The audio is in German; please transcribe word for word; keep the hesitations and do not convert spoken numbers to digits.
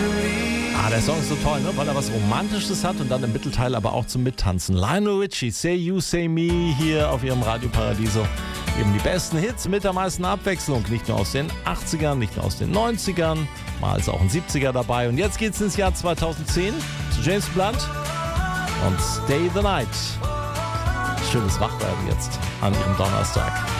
Ah, der Song ist so toll, ne? Weil er was Romantisches hat und dann im Mittelteil aber auch zum Mittanzen. Lionel Richie, Say You, Say Me, hier auf ihrem Radio Paradiso. Eben die besten Hits mit der meisten Abwechslung. Nicht nur aus den achtzigern, nicht nur aus den neunzigern, mal ist auch ein siebziger dabei. Und jetzt geht's ins Jahr zweitausendzehn zu James Blunt und Stay the Night. Schönes Wachwerden jetzt an ihrem Donnerstag.